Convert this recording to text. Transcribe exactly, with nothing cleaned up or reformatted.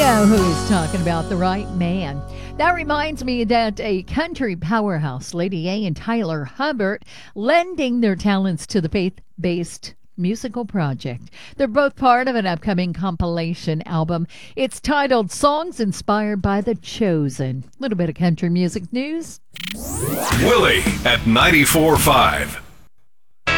know who's talking about, the right man. That reminds me that a country powerhouse, Lady A and Tyler Hubbard, lending their talents to the faith-based musical project. They're both part of an upcoming compilation album. It's titled Songs Inspired by the Chosen. A little bit of country music news. Willie at ninety-four point five.